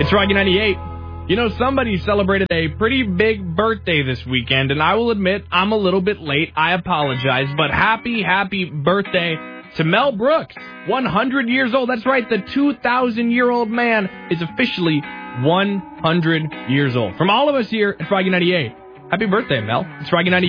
It's Rocky 98. You know, somebody celebrated a pretty big birthday this weekend, and I will admit I'm a little bit late. I apologize, but happy birthday to Mel Brooks, 100 years old. That's right, the 2,000-year-old man is officially 100 years old. From all of us here at Froggy 98, happy birthday, Mel. It's Froggy 98.